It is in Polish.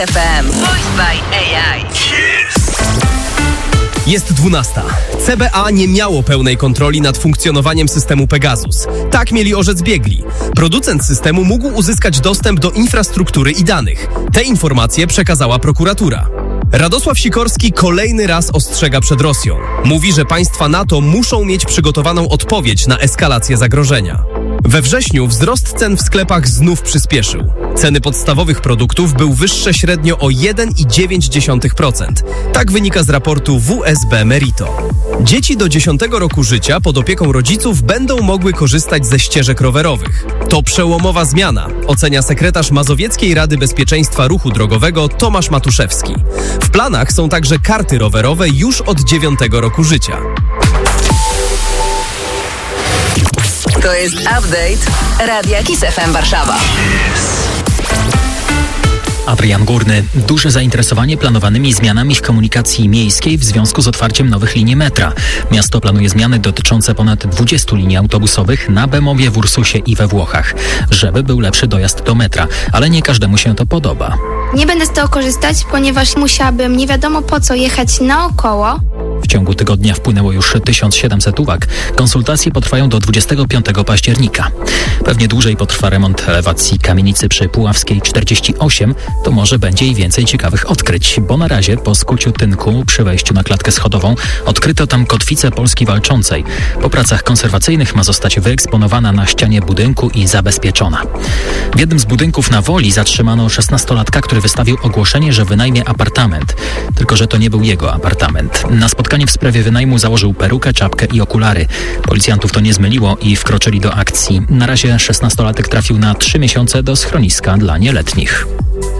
FM. Voiced by AI. Jest 12. CBA nie miało pełnej kontroli nad funkcjonowaniem systemu Pegasus. Tak mieli orzec biegli. Producent systemu mógł uzyskać dostęp do infrastruktury i danych. Te informacje przekazała prokuratura. Radosław Sikorski kolejny raz ostrzega przed Rosją. Mówi, że państwa NATO muszą mieć przygotowaną odpowiedź na eskalację zagrożenia. We wrześniu wzrost cen w sklepach znów przyspieszył. Ceny podstawowych produktów były wyższe średnio o 1,9%. Tak wynika z raportu WSB Merito. Dzieci do 10 roku życia pod opieką rodziców będą mogły korzystać ze ścieżek rowerowych. To przełomowa zmiana, ocenia sekretarz Mazowieckiej Rady Bezpieczeństwa Ruchu Drogowego Tomasz Matuszewski. W planach są także karty rowerowe już od 9 roku życia. To jest update Radia KIS FM Warszawa. Adrian Górny. Duże zainteresowanie planowanymi zmianami w komunikacji miejskiej w związku z otwarciem nowych linii metra. Miasto planuje zmiany dotyczące ponad 20 linii autobusowych na Bemowie, w Ursusie i we Włochach, żeby był lepszy dojazd do metra, ale nie każdemu się to podoba. Nie będę z tego korzystać, ponieważ musiałabym nie wiadomo po co jechać naokoło. W ciągu tygodnia wpłynęło już 1700 uwag. Konsultacje potrwają do 25 października. Pewnie dłużej potrwa remont elewacji kamienicy przy Puławskiej 48. To może będzie i więcej ciekawych odkryć, bo na razie po skuciu tynku przy wejściu na klatkę schodową odkryto tam kotwicę Polski Walczącej. Po pracach konserwacyjnych ma zostać wyeksponowana na ścianie budynku i zabezpieczona. W jednym z budynków na Woli zatrzymano 16-latka, który wystawił ogłoszenie, że wynajmie apartament. Tylko że to nie był jego apartament. Na spotkanie w sprawie wynajmu założył perukę, czapkę i okulary. Policjantów to nie zmyliło i wkroczyli do akcji. Na razie 16-latek trafił na 3 miesiące do schroniska dla nieletnich.